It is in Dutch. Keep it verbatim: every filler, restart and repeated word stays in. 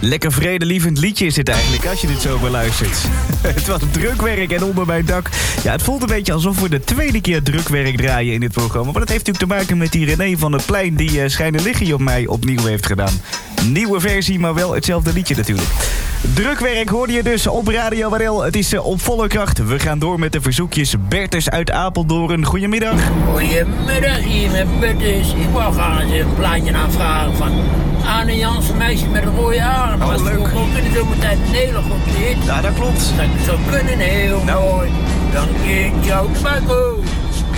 Lekker vredelievend liedje is dit eigenlijk, als je dit zo beluistert. Het was drukwerk en onder mijn dak. Ja, het voelt een beetje alsof we de tweede keer drukwerk draaien in dit programma. Maar dat heeft natuurlijk te maken met die René van het Plein... die uh, Schijne Liggie op mij opnieuw heeft gedaan. Nieuwe versie, maar wel hetzelfde liedje natuurlijk. Drukwerk hoorde je dus op Radio Warel. Het is uh, op volle kracht. We gaan door met de verzoekjes. Bertus uit Apeldoorn, goedemiddag. Goedemiddag, hier met Bertus. Ik wou graag eens een plaatje aanvragen van Anne Jansen, meisje met een rode haren. Dat Oh, was leuk. vroeger ook in de zomertijd een hele goede hit. Ja, dat klopt. Dat zou kunnen, heel Nou. mooi. Dank je, ciao, Marco.